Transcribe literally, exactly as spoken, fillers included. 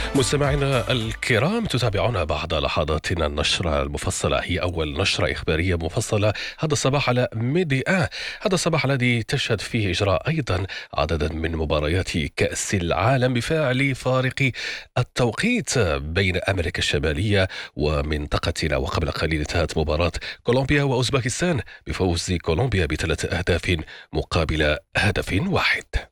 مستمعينا الكرام، تتابعون بعد لحظاتنا النشرة المفصلة، هي أول نشرة إخبارية مفصلة هذا الصباح على ميدي آن. هذا الصباح الذي تشهد فيه إجراء أيضا عددا من مباريات كأس العالم بفعل فارق التوقيت بين أمريكا الشمالية ومنطقتنا. وقبل قليل انتهت مباراة كولومبيا وأوزباكستان بفوز كولومبيا بثلاث أهداف مقابل هدف واحد.